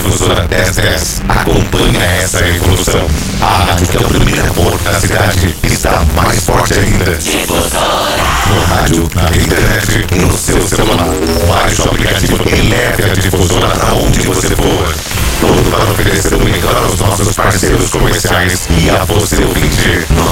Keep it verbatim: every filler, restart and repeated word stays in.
Difusora dez dez acompanha essa evolução. A rádio que é o primeiro porto da cidade está mais forte ainda. Difusora. No rádio, na internet e no seu celular. Baixe o aplicativo e leve a Difusora para onde você for. Tudo para oferecer o melhor aos nossos parceiros comerciais e a você ouvinte.